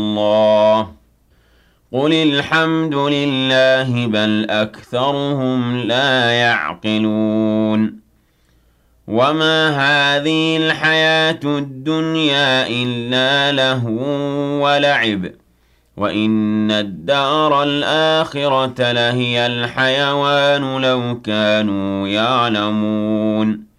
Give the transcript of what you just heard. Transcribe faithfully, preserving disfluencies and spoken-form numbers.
اللَّهِ قُلِ الْحَمْدُ لِلَّهِ بَلْ أَكْثَرُهُمْ لَا يَعْقِلُونَ وَمَا هَٰذِهِ الْحَيَاةُ الدُّنْيَا إِلَّا لَهْوٌ وَلَعِبٌ ۚ وَإِنَّ الدَّارَ الْآخِرَةَ لَهِيَ الْحَيَوَانُ لَوْ كَانُوا يَعْلَمُونَ